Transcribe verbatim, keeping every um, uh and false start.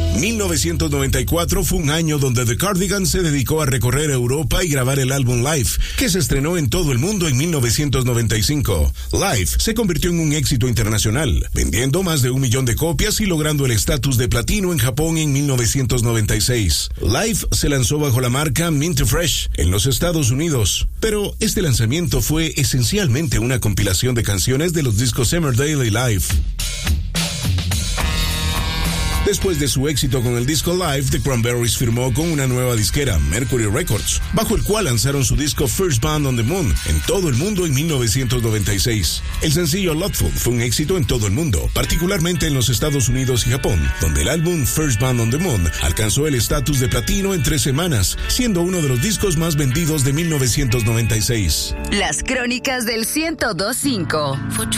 mil novecientos noventa y cuatro fue un año donde The Cardigans se dedicó a recorrer Europa y grabar el álbum Live, que se estrenó en todo el mundo en mil novecientos noventa y cinco. Live se convirtió en un éxito internacional, vendiendo más de un millón de copias y logrando el estatus de platino en Japón en mil novecientos noventa y seis. Live se lanzó bajo la marca Mint Fresh en los Estados Unidos, pero este lanzamiento fue esencialmente una compilación de canciones de los discos Emmerdale y Live. Después de su éxito con el disco Live, The Cranberries firmó con una nueva disquera, Mercury Records, bajo el cual lanzaron su disco First Band on the Moon en todo el mundo en mil novecientos noventa y seis. El sencillo Loveful fue un éxito en todo el mundo, particularmente en los Estados Unidos y Japón, donde el álbum First Band on the Moon alcanzó el estatus de platino en tres semanas, siendo uno de los discos más vendidos de mil novecientos noventa y seis. Las crónicas del ciento dos punto cinco.